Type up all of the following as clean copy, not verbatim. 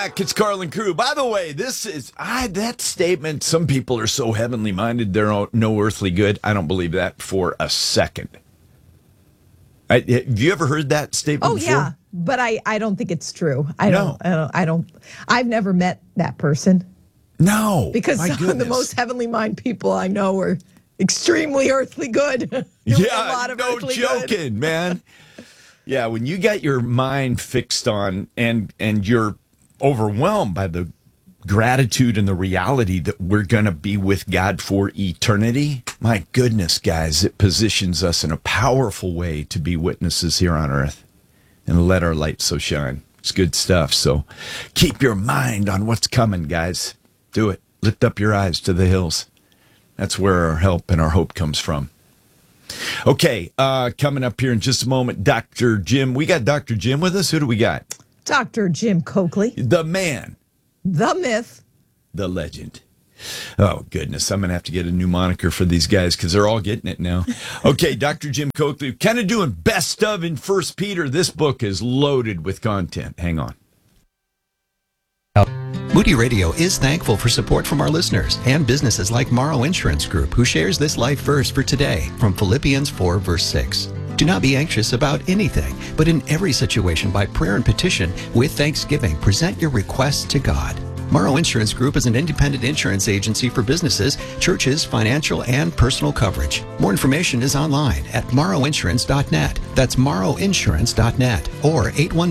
back. It's Carlin Crew. By the way, that statement, some people are so heavenly minded, they're no earthly good. I don't believe that for a second. Have you ever heard that statement before? Yeah, but I don't think it's true. I don't. I've never met that person. No. Because some of the most heavenly mind people I know are extremely earthly good. Yeah, no joking, man. Yeah, when you got your mind fixed on and you're overwhelmed by the gratitude and the reality that we're going to be with God for eternity, my goodness, guys, it positions us in a powerful way to be witnesses here on earth and let our light so shine. It's good stuff. So keep your mind on what's coming, guys. Do it. Lift up your eyes to the hills. That's where our help and our hope comes from. Okay, coming up here in just a moment, Dr. Jim. We got Dr. Jim with us. Who do we got? Dr. Jim Coakley. The man. The myth. The legend. Oh, goodness. I'm going to have to get a new moniker for these guys because they're all getting it now. Okay, Dr. Jim Coakley, kind of doing best of in 1 Peter. This book is loaded with content. Hang on. Moody Radio is thankful for support from our listeners and businesses like Morrow Insurance Group, who shares this life verse for today from Philippians 4, verse 6. Do not be anxious about anything, but in every situation, by prayer and petition, with thanksgiving, present your requests to God. Morrow Insurance Group is an independent insurance agency for businesses, churches, financial, and personal coverage. More information is online at morrowinsurance.net. That's morrowinsurance.net or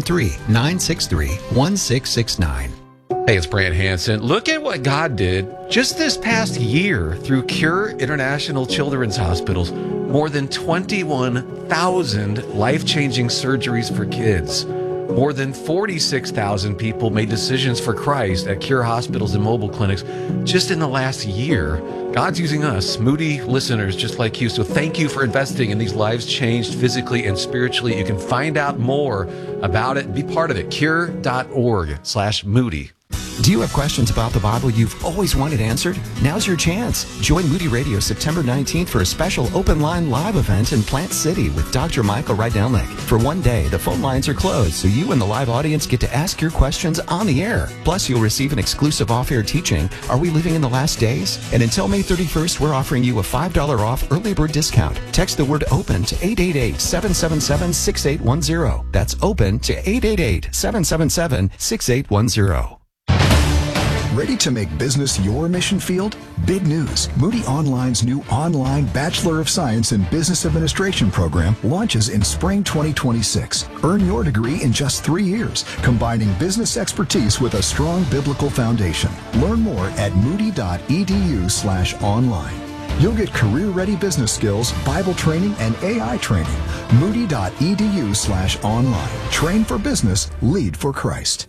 813-963-1669. Hey, it's Brant Hansen. Look at what God did just this past year through Cure International Children's Hospitals. More than 21,000 life-changing surgeries for kids. More than 46,000 people made decisions for Christ at Cure hospitals and mobile clinics just in the last year. God's using us, Moody listeners just like you. So thank you for investing in these lives changed physically and spiritually. You can find out more about it. Be part of it. Cure.org/Moody. Do you have questions about the Bible you've always wanted answered? Now's your chance. Join Moody Radio September 19th for a special open line live event in Plant City with Dr. Michael Rydelnik. For one day, the phone lines are closed, so you and the live audience get to ask your questions on the air. Plus, you'll receive an exclusive off-air teaching, Are We Living in the Last Days? And until May 31st, we're offering you a $5 off early bird discount. Text the word OPEN to 888-777-6810. That's OPEN to 888-777-6810. Ready to make business your mission field? Big news. Moody Online's new online Bachelor of Science in Business Administration program launches in spring 2026. Earn your degree in just 3 years, combining business expertise with a strong biblical foundation. Learn more at moody.edu/online. You'll get career-ready business skills, Bible training, and AI training. Moody.edu/online. Train for business, lead for Christ.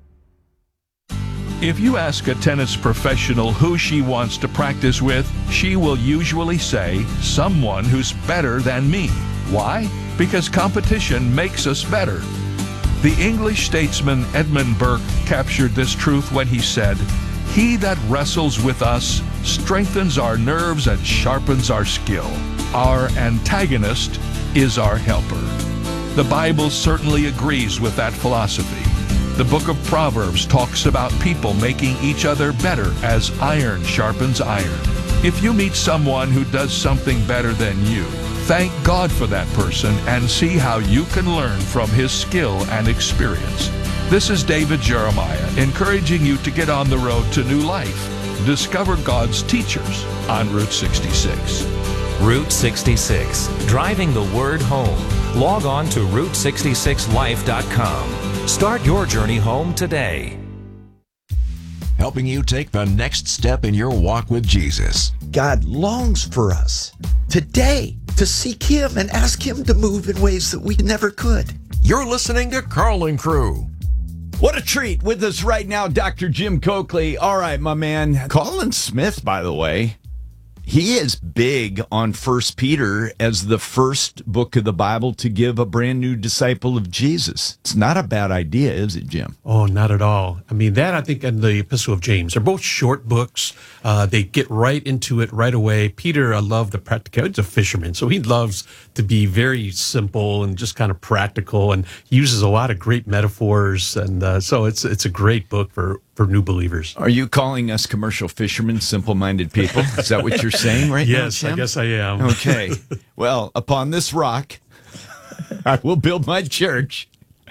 If you ask a tennis professional who she wants to practice with, she will usually say, someone who's better than me. Why? Because competition makes us better. The English statesman Edmund Burke captured this truth when he said, "He that wrestles with us strengthens our nerves and sharpens our skill. Our antagonist is our helper." The Bible certainly agrees with that philosophy. The book of Proverbs talks about people making each other better as iron sharpens iron. If you meet someone who does something better than you, thank God for that person and see how you can learn from his skill and experience. This is David Jeremiah encouraging you to get on the road to new life. Discover God's teachers on Route 66. Route 66, driving the word home. Log on to Route66Life.com. Start your journey home today. Helping you take the next step in your walk with Jesus. God longs for us today to seek Him and ask Him to move in ways that we never could. You're listening to Carlin Crew. What a treat. With us right now, Dr. Jim Coakley. All right, my man. Colin Smith, by the way, He is big on 1 Peter as the first book of the Bible to give a brand new disciple of Jesus. It's not a bad idea, is it, Jim? Oh, not at all. I mean, that I think and the Epistle of James are both short books. They get right into it right away. Peter, I love the practical. He's a fisherman, so he loves to be very simple and just kind of practical, and he uses a lot of great metaphors. And so it's a great book for new believers. Are you calling us commercial fishermen simple-minded people? Is that what you're saying right now, Yes, Jim? I guess I am. Okay. Well, upon this rock, I will build my church.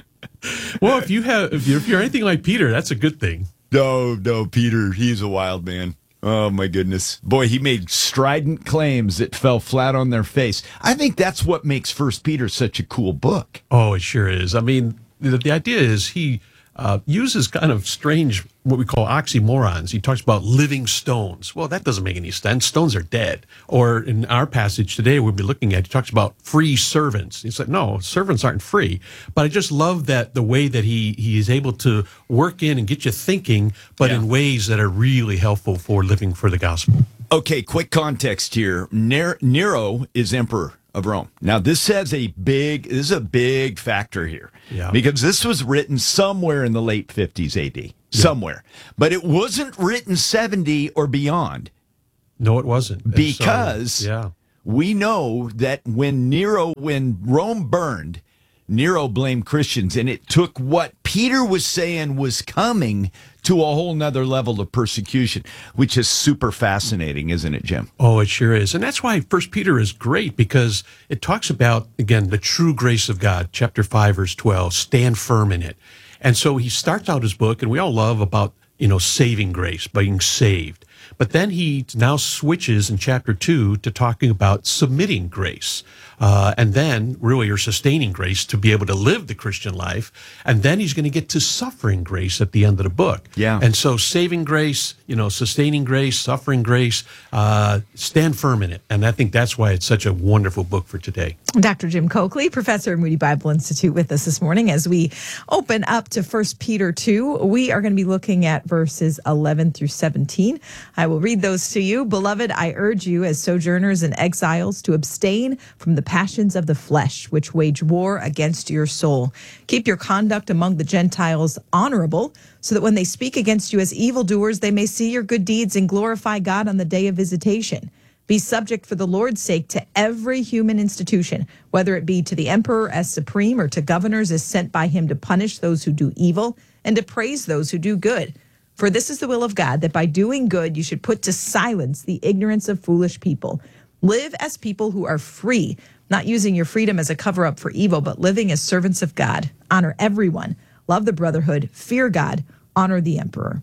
Well, if you're anything like Peter, that's a good thing. No, Peter, he's a wild man. Oh, my goodness. Boy, he made strident claims that fell flat on their face. I think that's what makes 1 Peter such a cool book. Oh, it sure is. I mean, the idea is he uses kind of strange, what we call oxymorons. He talks about living stones. Well, that doesn't make any sense. Stones are dead. Or in our passage today, we'll be looking at, he talks about free servants. He's like, no, servants aren't free. But I just love that the way that he is able to work in and get you thinking, but in ways that are really helpful for living for the gospel. Okay, quick context here. Nero is emperor of Rome. Now, this is a big factor here. Yeah. Because this was written somewhere in the late 50s AD. Somewhere. But it wasn't written 70 or beyond. No, it wasn't. Because we know that when Rome burned, Nero blamed Christians, and it took what Peter was saying was coming to a whole nother level of persecution, which is super fascinating, isn't it, Jim? Oh, it sure is. And that's why 1 Peter is great, because it talks about, again, the true grace of God, chapter 5, verse 12, stand firm in it. And so he starts out his book, and we all love about, saving grace, being saved. But then he now switches in chapter 2 to talking about submitting grace. And then really you're sustaining grace to be able to live the Christian life. And then he's going to get to suffering grace at the end of the book. Yeah. And so saving grace, sustaining grace, suffering grace, stand firm in it. And I think that's why it's such a wonderful book for today. Dr. Jim Coakley, professor at Moody Bible Institute, with us this morning as we open up to 1 Peter 2. We are going to be looking at verses 11 through 17. I will read those to you. Beloved, I urge you as sojourners and exiles to abstain from the passions of the flesh, which wage war against your soul. Keep your conduct among the Gentiles honorable, so that when they speak against you as evildoers, they may see your good deeds and glorify God on the day of visitation. Be subject for the Lord's sake to every human institution, whether it be to the emperor as supreme or to governors as sent by him to punish those who do evil and to praise those who do good. For this is the will of God, that by doing good you should put to silence the ignorance of foolish people. Live as people who are free, not using your freedom as a cover-up for evil, but living as servants of God. Honor everyone. Love the brotherhood. Fear God. Honor the emperor.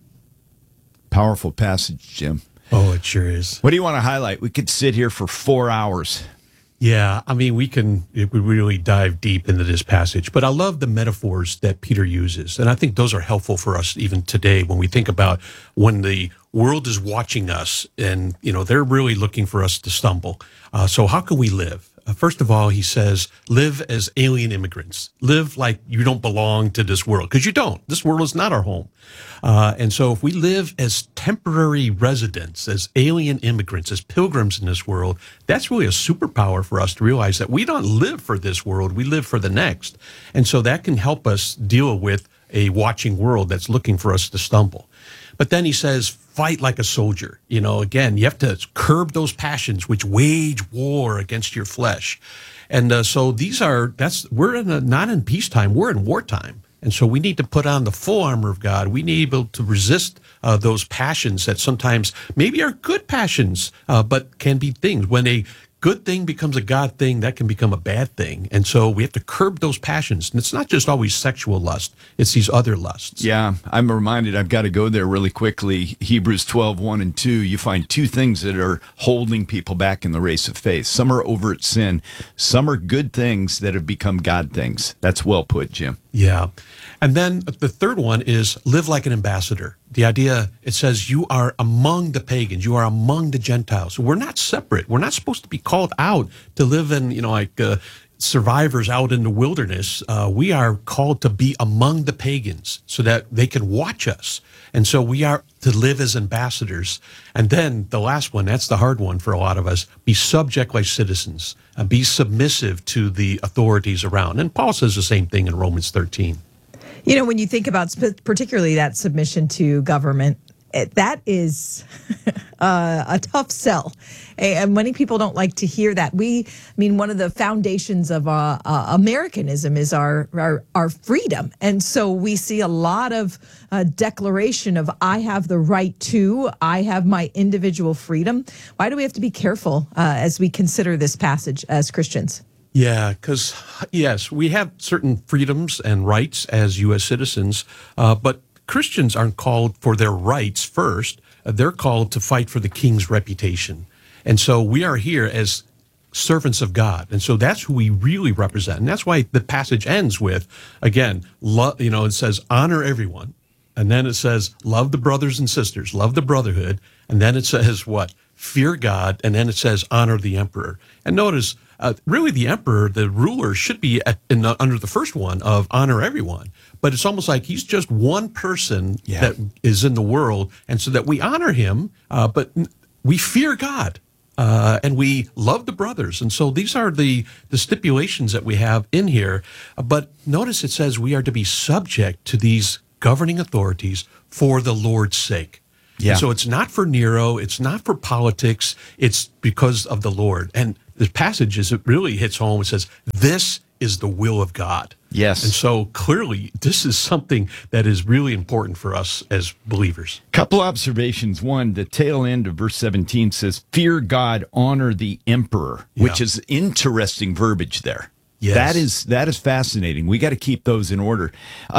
Powerful passage, Jim. Oh, it sure is. What do you want to highlight? We could sit here for 4 hours. Yeah, I mean, we really dive deep into this passage, but I love the metaphors that Peter uses. And I think those are helpful for us even today when we think about when the world is watching us and, they're really looking for us to stumble. So how can we live? First of all, he says, live as alien immigrants. Live like you don't belong to this world, because you don't. This world is not our home. And so if we live as temporary residents, as alien immigrants, as pilgrims in this world, that's really a superpower for us to realize that we don't live for this world, we live for the next. And so that can help us deal with a watching world that's looking for us to stumble. But then he says, fight like a soldier. Again, you have to curb those passions which wage war against your flesh. And so we're not in peacetime, we're in wartime. And so we need to put on the full armor of God. We need to be able to resist those passions that sometimes maybe are good passions, but can be things. When a good thing becomes a God thing, that can become a bad thing. And so we have to curb those passions. And it's not just always sexual lust, it's these other lusts. Yeah, I'm reminded, I've got to go there really quickly. Hebrews 12, 1 and 2, you find two things that are holding people back in the race of faith. Some are overt sin. Some are good things that have become God things. That's well put, Jim. Yeah. And then the third one is live like an ambassador. The idea, it says you are among the pagans, you are among the Gentiles. We're not separate. We're not supposed to be called out to live in, survivors out in the wilderness, we are called to be among the pagans so that they can watch us. And so we are to live as ambassadors. And then the last one, that's the hard one for a lot of us, be subject like citizens, be submissive to the authorities around. And Paul says the same thing in Romans 13. You know, when you think about particularly that submission to government, that is a tough sell. And many people don't like to hear that. One of the foundations of Americanism is our freedom. And so we see a lot of declaration of, I have the right to, I have my individual freedom. Why do we have to be careful as we consider this passage as Christians? Yeah, because, yes, we have certain freedoms and rights as U.S. citizens, but Christians aren't called for their rights first. They're called to fight for the king's reputation. And so we are here as servants of God. And so that's who we really represent. And that's why the passage ends with, again, it says, honor everyone. And then it says, love the brothers and sisters, love the brotherhood. And then it says what? Fear God. And then it says, honor the emperor. And notice, really the emperor, the ruler, should be under the first one of honor everyone. But it's almost like he's just one person that is in the world. And so that we honor him, but we fear God. And we love the brothers. And so these are the stipulations that we have in here. But notice it says we are to be subject to these governing authorities for the Lord's sake. Yeah. And so it's not for Nero. It's not for politics. It's because of the Lord. And the passage it really hits home. It says, this is the will of God. Yes. And so clearly, this is something that is really important for us as believers. Couple observations. One, the tail end of verse 17 says, fear God, honor the emperor, which is interesting verbiage there. Yes. That is fascinating. We got to keep those in order.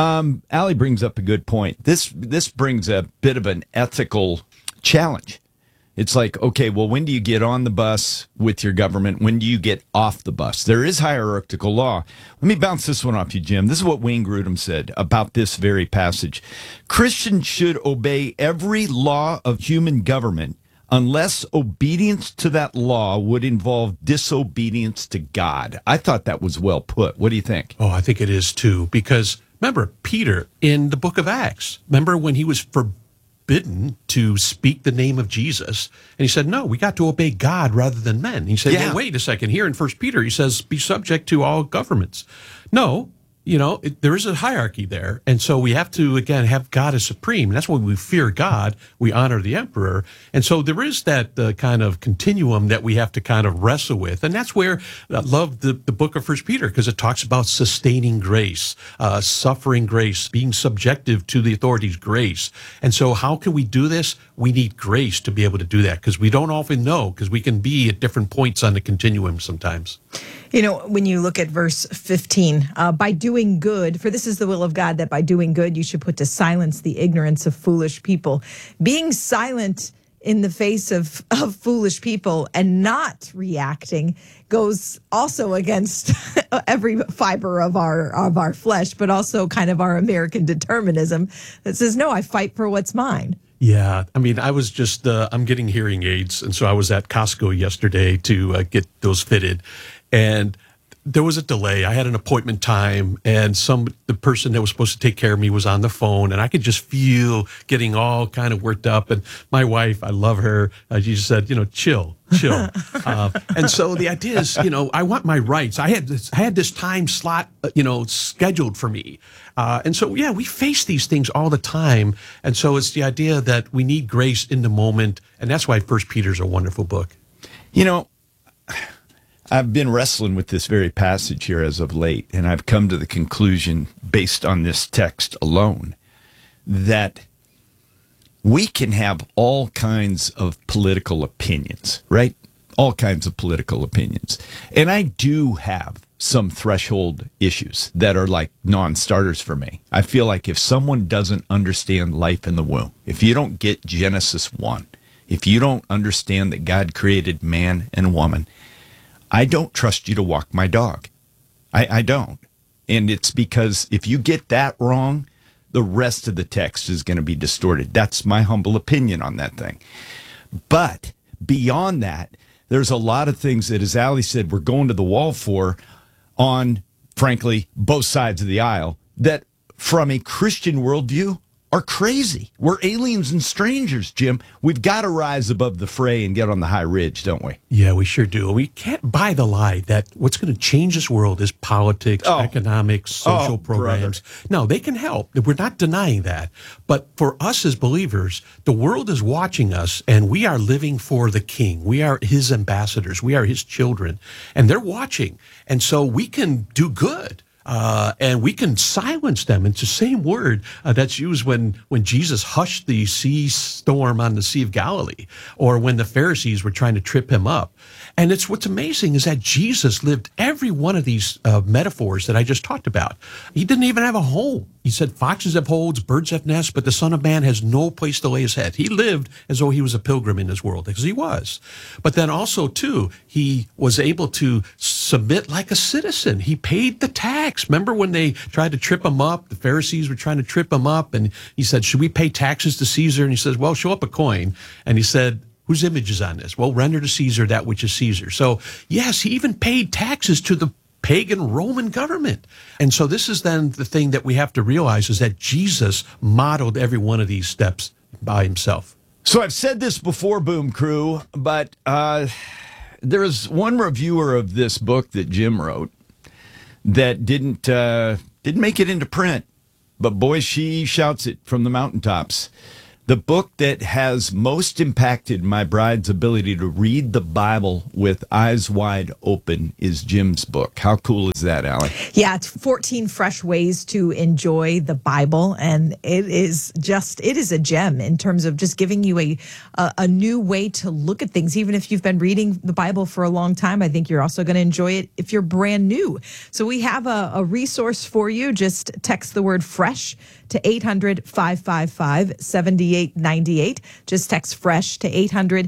Allie brings up a good point. This brings a bit of an ethical challenge. It's like, okay, well, when do you get on the bus with your government? When do you get off the bus? There is hierarchical law. Let me bounce this one off you, Jim. This is what Wayne Grudem said about this very passage. Christians should obey every law of human government unless obedience to that law would involve disobedience to God. I thought that was well put. What do you think? Oh, I think it is too. Because remember, Peter in the book of Acts, remember when he was forbidden to speak the name of Jesus, and he said, no, we got to obey God rather than men. And he said, well, wait a second. Here in 1 Peter, he says, be subject to all governments. No, there is a hierarchy there. And so we have to, again, have God as supreme. And that's why we fear God. We honor the emperor. And so there is that kind of continuum that we have to kind of wrestle with. And that's where I love the book of 1 Peter, because it talks about sustaining grace, suffering grace, being subjective to the authorities' grace. And so how can we do this? We need grace to be able to do that, because we don't often know, because we can be at different points on the continuum sometimes. When you look at verse 15, by doing good, for this is the will of God, that by doing good you should put to silence the ignorance of foolish people. Being silent in the face of foolish people and not reacting goes also against every fiber of our flesh, but also kind of our American determinism that says, no, I fight for what's mine. Yeah, I was just, I'm getting hearing aids, and so I was at Costco yesterday to get those fitted, and there was a delay. I had an appointment time, and the person that was supposed to take care of me was on the phone, and I could just feel getting all kind of worked up. And my wife, I love her. She just said, chill. And so the idea is, I want my rights. I had this time slot, scheduled for me. And so, we face these things all the time. And so it's the idea that we need grace in the moment. And that's why 1 Peter's a wonderful book. I've been wrestling with this very passage here as of late, and I've come to the conclusion, based on this text alone, that we can have all kinds of political opinions, right? All kinds of political opinions. And I do have some threshold issues that are like non-starters for me. I feel like if someone doesn't understand life in the womb, if you don't get Genesis 1, if you don't understand that God created man and woman, I don't trust you to walk my dog. I don't. And it's because if you get that wrong, the rest of the text is going to be distorted. That's my humble opinion on that thing. But beyond that, there's a lot of things that, as Allie said, we're going to the wall for on, frankly, both sides of the aisle that from a Christian worldview are crazy. We're aliens and strangers, Jim. We've got to rise above the fray and get on the high ridge, don't we? Yeah, we sure do. We can't buy the lie that what's going to change this world is politics, economics, social programs. Brother. No, they can help. We're not denying that. But for us as believers, the world is watching us, and we are living for the King. We are his ambassadors. We are his children, and they're watching. And so we can do good. And we can silence them. It's the same word that's used when Jesus hushed the sea storm on the Sea of Galilee, or when the Pharisees were trying to trip him up. And it's what's amazing is that Jesus lived every one of these metaphors that I just talked about. He didn't even have a home. He said, foxes have holes, birds have nests, but the Son of Man has no place to lay his head. He lived as though he was a pilgrim in this world, because he was. But then also, too, he was able to submit like a citizen. He paid the tax. Remember when they tried to trip him up? The Pharisees were trying to trip him up, and he said, should we pay taxes to Caesar? And he says, well, show up a coin. And he said, whose image is on this? Well, render to Caesar that which is Caesar. So, yes, he even paid taxes to the pagan Roman government. And so this is then the thing that we have to realize is that Jesus modeled every one of these steps by himself. So I've said this before, Boom Crew, but there is one reviewer of this book that Jim wrote that didn't make it into print, but boy, she shouts it from the mountaintops. The book that has most impacted my bride's ability to read the Bible with eyes wide open is Jim's book. How cool is that, Allie? Yeah, it's 14 fresh ways to enjoy the Bible, and it is a gem in terms of just giving you a new way to look at things. Even if you've been reading the Bible for a long time, I think you're also going to enjoy it if you're brand new. So we have a resource for you. Just text the word FRESH to 800-555-7898. Just text FRESH to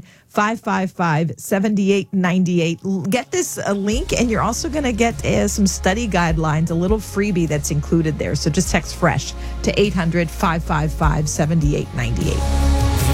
800-555-7898. Get this link, and you're also going to get some study guidelines, a little freebie that's included there. So just text FRESH to 800-555-7898.